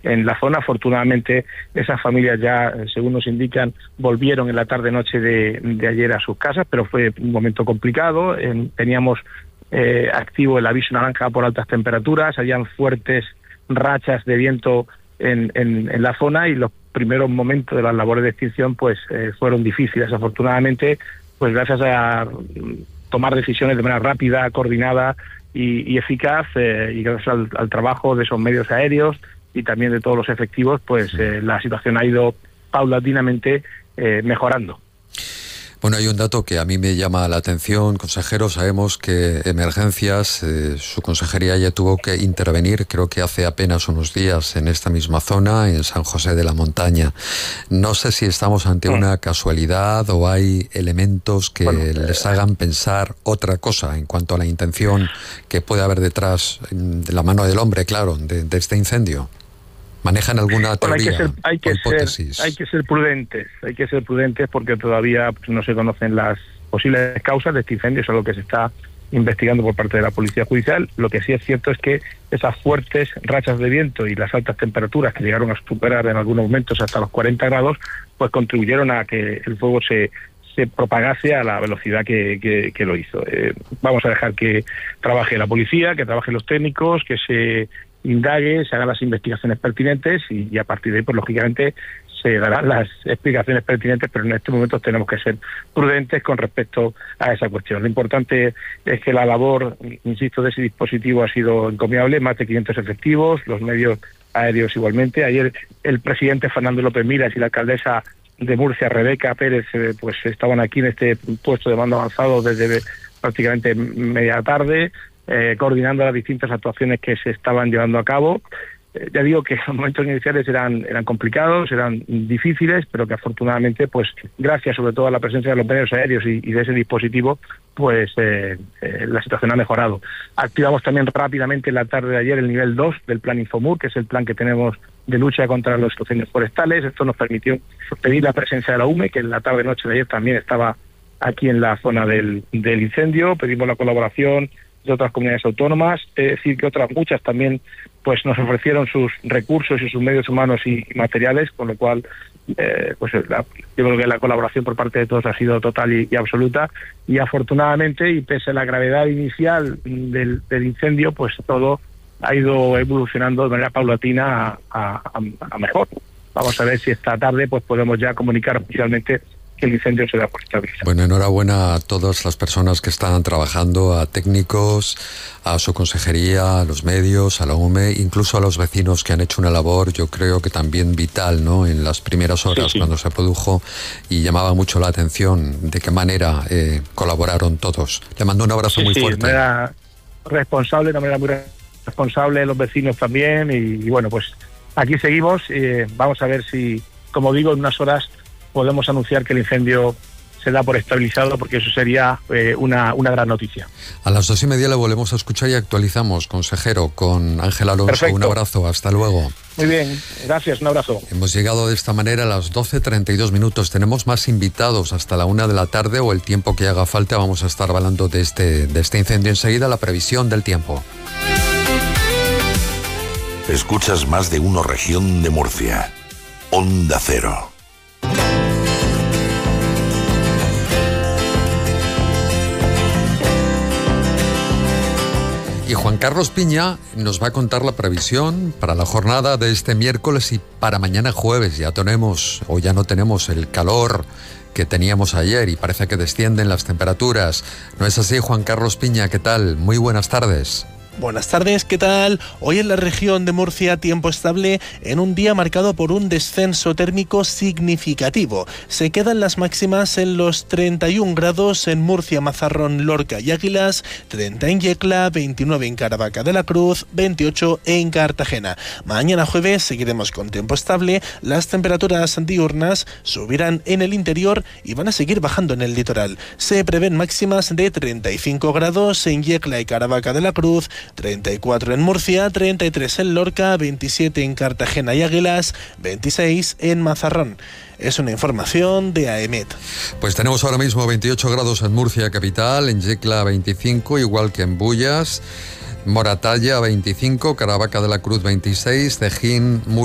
en la zona. Afortunadamente esas familias ya, según nos indican, volvieron en la tarde-noche de ayer a sus casas, pero fue un momento complicado. Teníamos activo el aviso naranja por altas temperaturas, habían fuertes rachas de viento en la zona, y los primeros momentos de las labores de extinción pues fueron difíciles. Afortunadamente, pues gracias a tomar decisiones de manera rápida, coordinada y eficaz, y gracias al trabajo de esos medios aéreos y también de todos los efectivos, pues la situación ha ido paulatinamente mejorando. Bueno, hay un dato que a mí me llama la atención, consejero. Sabemos que Emergencias, su consejería ya tuvo que intervenir, creo que hace apenas unos días, en esta misma zona, en San José de la Montaña. No sé si estamos ante una casualidad o hay elementos que les hagan pensar otra cosa en cuanto a la intención que puede haber detrás, de la mano del hombre, claro, de este incendio. ¿Manejan alguna teoría o hipótesis? Hay que ser prudentes porque todavía no se conocen las posibles causas de este incendio. Eso es lo que se está investigando por parte de la Policía Judicial. Lo que sí es cierto es que esas fuertes rachas de viento y las altas temperaturas, que llegaron a superar en algunos momentos hasta los 40 grados, pues contribuyeron a que el fuego se propagase a la velocidad que lo hizo. Vamos a dejar que trabaje la policía, que trabajen los técnicos, que se indague, se hagan las investigaciones pertinentes y a partir de ahí, pues lógicamente, se darán las explicaciones pertinentes, pero en este momento tenemos que ser prudentes con respecto a esa cuestión. Lo importante es que la labor, insisto, de ese dispositivo ha sido encomiable, más de 500 efectivos, los medios aéreos igualmente. Ayer el presidente Fernando López Miras y la alcaldesa de Murcia, Rebeca Pérez, pues estaban aquí en este puesto de mando avanzado desde prácticamente media tarde, coordinando las distintas actuaciones que se estaban llevando a cabo. Ya digo que los momentos iniciales eran complicados, eran difíciles, pero que afortunadamente, pues gracias sobre todo a la presencia de los medios aéreos y de ese dispositivo, pues la situación ha mejorado. Activamos también rápidamente en la tarde de ayer el nivel 2 del plan Infomur, que es el plan que tenemos de lucha contra los incendios forestales. Esto nos permitió pedir la presencia de la UME, que en la tarde-noche de ayer también estaba aquí en la zona del incendio. Pedimos la colaboración de otras comunidades autónomas, es decir, que otras muchas también pues nos ofrecieron sus recursos y sus medios humanos y materiales, con lo cual pues yo creo que la colaboración por parte de todos ha sido total y absoluta, y afortunadamente, y pese a la gravedad inicial del incendio, pues todo ha ido evolucionando de manera paulatina a mejor. Vamos a ver si esta tarde pues podemos ya comunicar oficialmente que el incendio se da por estabilizado. Bueno, enhorabuena a todas las personas que están trabajando, a técnicos, a su consejería, a los medios, a la UME, incluso a los vecinos que han hecho una labor, yo creo que también vital, ¿no?, en las primeras horas cuando se produjo, y llamaba mucho la atención de qué manera colaboraron todos. Le mando un abrazo muy fuerte. De manera muy responsable, los vecinos también, y bueno, pues aquí seguimos. Vamos a ver si, como digo, en unas horas podemos anunciar que el incendio se da por estabilizado, porque eso sería una gran noticia. A las 2:30 le volvemos a escuchar y actualizamos, consejero, con Ángel Alonso. Perfecto. Un abrazo, hasta luego. Muy bien, gracias, un abrazo. Hemos llegado de esta manera a las 12:32. Tenemos más invitados hasta la 1 de la tarde o el tiempo que haga falta. Vamos a estar hablando de este incendio. Enseguida la previsión del tiempo. Escuchas Más de Uno Región de Murcia. Onda Cero. Y Juan Carlos Piña nos va a contar la previsión para la jornada de este miércoles y para mañana jueves. Ya no tenemos el calor que teníamos ayer y parece que descienden las temperaturas. ¿No es así, Juan Carlos Piña? ¿Qué tal? Muy buenas tardes. Buenas tardes, ¿qué tal? Hoy en la región de Murcia, tiempo estable en un día marcado por un descenso térmico significativo. Se quedan las máximas en los 31 grados en Murcia, Mazarrón, Lorca y Águilas, 30 en Yecla, 29 en Caravaca de la Cruz, 28 en Cartagena. Mañana jueves seguiremos con tiempo estable, las temperaturas diurnas subirán en el interior y van a seguir bajando en el litoral. Se prevén máximas de 35 grados en Yecla y Caravaca de la Cruz, 34 en Murcia, 33 en Lorca, 27 en Cartagena y Águilas, 26 en Mazarrón. Es una información de AEMET. Pues tenemos ahora mismo 28 grados en Murcia capital, en Yecla 25, igual que en Bullas, Moratalla 25, Caravaca de la Cruz 26, Cejín,